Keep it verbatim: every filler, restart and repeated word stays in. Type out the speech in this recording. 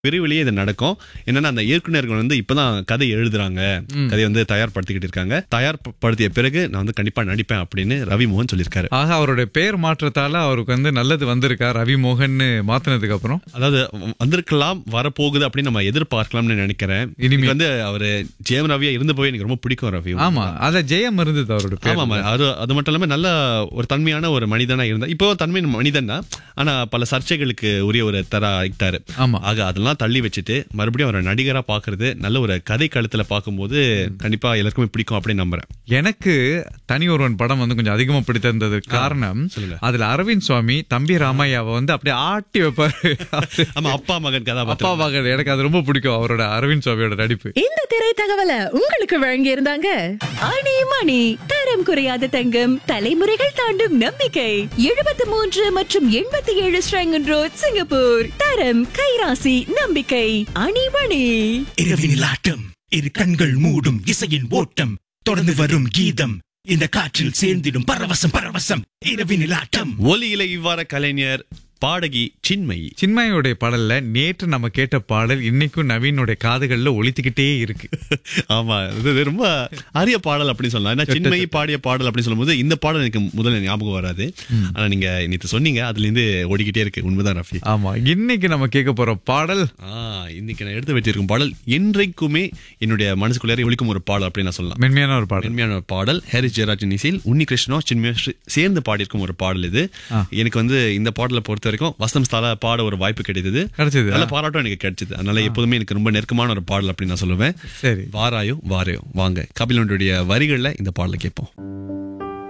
விரைவிலேயே இது நடக்கும். என்னன்னா அந்த இயக்குனர்கள் வந்து இப்பதான் கதை எழுதுறாங்க, கதையை வந்து தயார்படுத்திக்கிட்டு இருக்காங்க. தயார்படுத்திய பிறகு நான் வந்து கண்டிப்பா நடிப்பேன் அப்படின்னு ரவி மோகன் சொல்லியிருக்காரு. ஆக அவருடைய பெயர் மாற்றத்தால அவருக்கு வந்து நல்லது வந்திருக்கா ரவி மோகன் மாத்தினதுக்கு அப்புறம்? அதாவது வந்திருக்கலாம், வரப்போகுது அப்படின்னு நம்ம எதிர்பார்க்கலாம்னு நினைக்கிறேன். இனிமே வந்து அவரு ஜெயம் ரவியா இருந்து போய் எனக்கு ரொம்ப பிடிக்கும் ரவி. ஆமா, அத ஜெயம் இருந்தது அவரோட பேர். ஆமா, அது அது மட்டும் இல்லாம நல்ல ஒரு தன்மையான ஒரு மனிதனா இருந்தா. இப்போ தன்மை மனிதன் தான், ஆனா பல சர்ச்சைகளுக்கு உரிய ஒரு தர ஆயிட்டாரு. ஆமா, ஆக அதெல்லாம் தள்ளி வச்சுட்டு மறுபடியும் அவரை நடிகரா பாக்குறது, நல்ல ஒரு கதை களத்துல பார்க்கும்போது கண்டிப்பா எல்லாருக்குமே பிடிக்கும் அப்படின்னு நம்புறேன். எனக்கு தனி ஒருவன் படம் வந்து கொஞ்சம் அதிகமா பிடித்திருந்தது காரணம், அதுல அரவிந்த் சுவாமி தம்பி ராமையாவை வந்து அப்படியே ஆட்டி வைப்பாரு. ஆமா, அப்பா மகன் கதாபாத்திரம். அப்பா மகன் எனக்கு அது ரொம்ப பிடிக்கும், அவரோட அரவிந்த் சுவாமியோட நடிப்பு. இந்த திரை தகவலை உங்களுக்கு வழங்கி இருந்தாங்க ஆணி மணி, தரம் குறையாத தங்கம், தலைமுறைகள் தாண்டும் நம்பிக்கை, எழுபத்தி மூன்று மற்றும் எண்பத்தி ஏழு ஸ்ரங்கன் ரோட், சிங்கப்பூர். தரம், கைராசி, நம்பிக்கை, அணிமணி. இரவினில் ஆட்டம், இரு கண்கள் மூடும் இசையின் ஓட்டம், தொடர்ந்து வரும் கீதம், இந்த காற்றில் சேர்ந்திடும் பரவசம் பரவசம். இரவினில் ஆட்டம். ஒலியில இவ்வாற கலைஞர் பாடகி சின்மயி. சின்மயோடைய பாடல்ல நேற்று நம்ம கேட்ட பாடல் இன்னைக்கும் நவீனுடைய காதுகள்ல ஒலித்துக்கிட்டே இருக்கு. ஆமா, இது ரொம்ப அரிய பாடல் அப்படின்னு சொல்லலாம். ஏன்னா சின்மயி பாடிய பாடல் அப்படின்னு சொல்லும்போது இந்த பாடல் எனக்கு முதல்ல ஞாபகம் வராது. ஆனா நீங்க நேற்று சொன்னீங்க, அதுல இருந்து ஓடிக்கிட்டே இருக்கு. உண்மைதான் ரஃபி. ஆமா, இன்னைக்கு நம்ம கேட்க போற பாடல், இன்னைக்கு நான் எடுத்து வச்சிருக்கும் பாடல் என்றைக்குமே என்னுடைய மனசுக்குள்ளே ஒலிக்கும் ஒரு பாடல் அப்படின்னு நான் சொல்லலாம். மென்மையான ஒரு பாடல். மென்மையான ஒரு பாடல். ஹாரிஸ் ஜெயராஜன் இசையில் உன்னி கிருஷ்ணா சின்மயி சேர்ந்து பாடியிருக்கும் ஒரு பாடல் இது. எனக்கு வந்து இந்த பாடலை பொறுத்த வரைக்கும் வசந்தம் ஸ்தால பாட ஒரு வாய்ப்பு கிடைத்தது. நல்ல பாராட்டும் எனக்கு கிடைச்சது. அதனால எப்போதுமே எனக்கு ரொம்ப நெருக்கமான ஒரு பாடல் அப்படின்னு நான் சொல்லுவேன். சரி, வாராயோ வாரையோ வாங்க, கபிலனுடைய வரிகள்ல இந்த பாடலை கேட்போம்.